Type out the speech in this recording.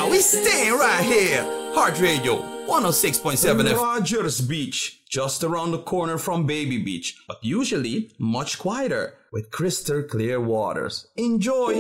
Now we staying right here. Heart Radio 106.7 FM. Rogers Beach, just around the corner from Baby Beach, but usually much quieter with crystal clear waters. Enjoy.